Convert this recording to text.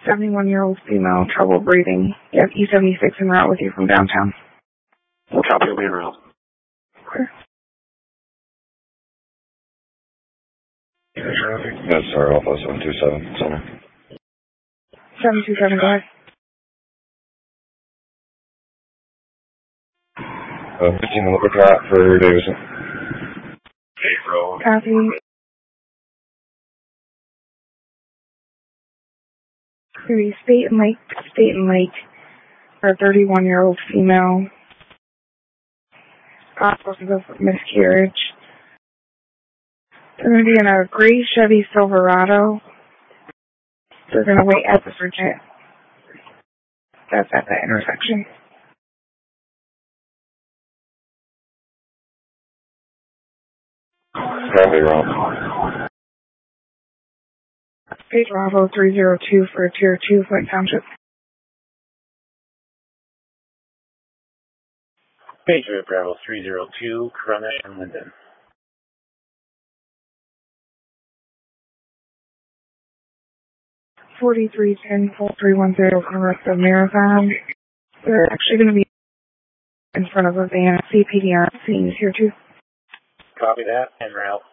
71-year-old female, trouble breathing. You have E76 en route with you from downtown. Copy, will be en route. Okay. Yes, sir, Alpha 727, center. 727, go ahead. 15 Olympic flat for Davison. Copy. Three, State and Lake, for a 31-year-old female. Possible miscarriage. They're going to be in a gray Chevy Silverado. They're going to wait at the Virginia. That's at that intersection. Copy, wrong. Page Bravo 302 for Tier 2, Flint Township. Page Bravo 302, Corona and Linden. 4310 4310 Corona of Marathon. They're actually going to be in front of a van. CPD on scene Tier 2. Copy that, en route.